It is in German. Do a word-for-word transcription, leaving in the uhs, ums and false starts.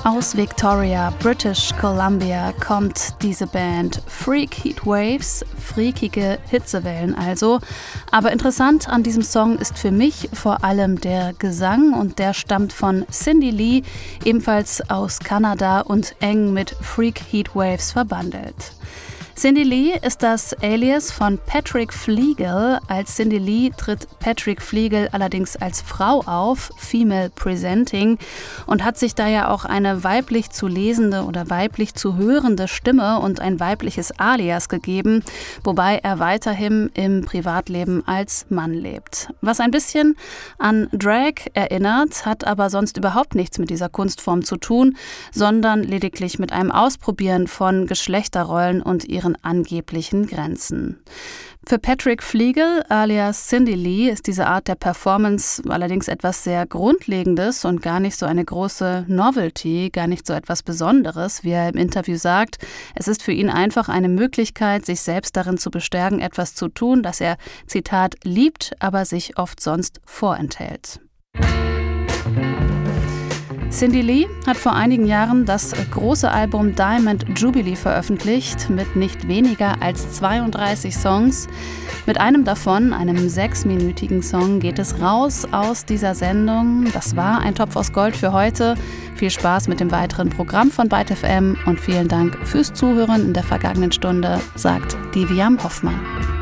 Aus Victoria, British Columbia, kommt diese Band. Freak Heatwaves, freakige Hitzewellen also. Aber interessant an diesem Song ist für mich vor allem der Gesang, und der stammt von Cindy Lee, ebenfalls aus Kanada und eng mit Freak Heatwaves verbandelt. Cindy Lee ist das Alias von Patrick Flegel. Als Cindy Lee tritt Patrick Flegel allerdings als Frau auf, female presenting, und hat sich da ja auch eine weiblich zu lesende oder weiblich zu hörende Stimme und ein weibliches Alias gegeben, wobei er weiterhin im Privatleben als Mann lebt. Was ein bisschen an Drag erinnert, hat aber sonst überhaupt nichts mit dieser Kunstform zu tun, sondern lediglich mit einem Ausprobieren von Geschlechterrollen und ihren angeblichen Grenzen. Für Patrick Flegel alias Cindy Lee ist diese Art der Performance allerdings etwas sehr Grundlegendes und gar nicht so eine große Novelty, gar nicht so etwas Besonderes, wie er im Interview sagt. Es ist für ihn einfach eine Möglichkeit, sich selbst darin zu bestärken, etwas zu tun, das er, Zitat, liebt, aber sich oft sonst vorenthält. Cindy Lee hat vor einigen Jahren das große Album Diamond Jubilee veröffentlicht mit nicht weniger als zweiunddreißig Songs. Mit einem davon, einem sechsminütigen Song, geht es raus aus dieser Sendung. Das war ein Topf aus Gold für heute. Viel Spaß mit dem weiteren Programm von Byte F M und vielen Dank fürs Zuhören in der vergangenen Stunde, sagt Deviam Hoffmann.